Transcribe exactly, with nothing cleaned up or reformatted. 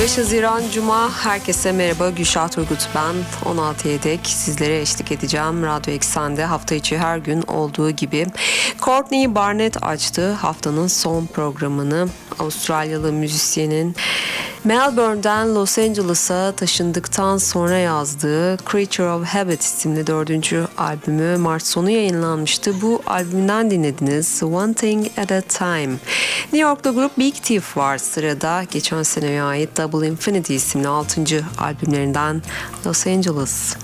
beş Haziran Cuma, herkese merhaba. Gülşah Turgut ben. on altıya dek sizlere eşlik edeceğim. Radyo Eksen'de hafta içi her gün olduğu gibi. Courtney Barnett açtı haftanın son programını. Avustralyalı müzisyenin Melbourne'den Los Angeles'a taşındıktan sonra yazdığı Creature of Habit isimli dördüncü albümü Mart sonu yayınlanmıştı. Bu albümden dinlediniz One Thing at a Time. New York'ta grup Big Thief var sırada. Geçen seneye ait Double Infinity isimli altıncı albümlerinden Los Angeles.